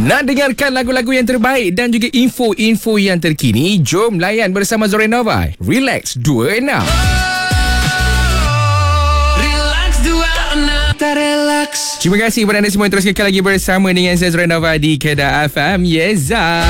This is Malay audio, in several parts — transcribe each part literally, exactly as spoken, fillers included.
Nak dengarkan lagu-lagu yang terbaik dan juga info-info yang terkini? Jom layan bersama Zorenova. Relax dua enam. Terima kasih kepada anda semua yang terus kekal lagi bersama dengan saya Zorenova di Kedah F M. Yeza.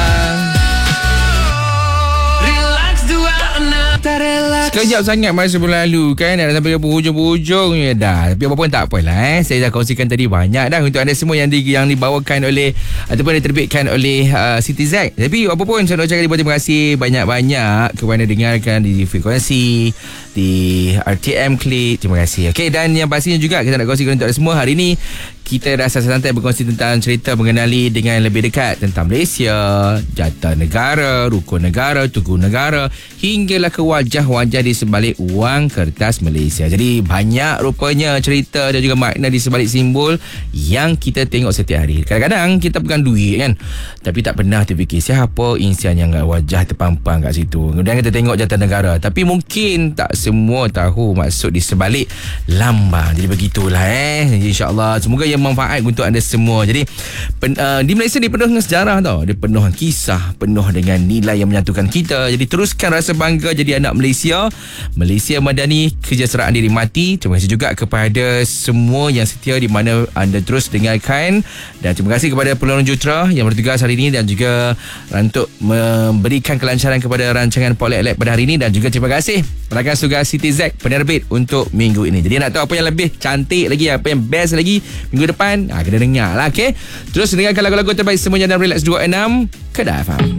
Sekejap sangat masa berlalu kan. Dah sampai ke hujung-hujung ya dah. Tapi apa pun tak apalah eh. Saya dah kongsikan tadi banyak dah untuk anda semua yang di, yang dibawakan oleh ataupun diterbitkan oleh uh, City Z. Tapi apa pun saya nak ucapkan terima kasih banyak-banyak kepada dengarkan di frekuensi di R T M Klik. Terima kasih. Okey, dan yang pastinya juga kita nak kongsikan untuk anda semua hari ini, kita dah santai-santai berkongsi tentang cerita mengenali dengan lebih dekat tentang Malaysia, jata negara, rukun negara, tugu negara, hinggalah ke wajah-wajah di sebalik wang kertas Malaysia. Jadi banyak rupanya cerita dan juga makna di sebalik simbol yang kita tengok setiap hari. Kadang-kadang kita pegang duit kan, tapi tak pernah terfikir siapa insian yang wajah terpampang kat situ. Kemudian kita tengok jata negara, tapi mungkin tak semua tahu maksud di sebalik lambang. Jadi begitulah eh. Jadi insya-Allah semoga yang manfaat untuk anda semua. Jadi pen, uh, di Malaysia dia penuh dengan sejarah tau. Dia penuh dengan kisah, penuh dengan nilai yang menyatukan kita. Jadi teruskan rasa bangga jadi anak Malaysia. Malaysia Madani, kesejahteraan dinikmati. Terima kasih juga kepada semua yang setia di mana anda terus dengarkan, dan terima kasih kepada Penolong Jutera yang bertugas hari ini dan juga untuk memberikan kelancaran kepada rancangan Polek Lab pada hari ini, dan juga terima kasih rakan tugas City Z penerbit untuk minggu ini. Jadi nak tahu apa yang lebih cantik lagi, apa yang best lagi minggu depan, ha, kena dengar lah. Okay? Terus dengarkan lagu-lagu terbaik semuanya dan Relax dua enam Kedah F M.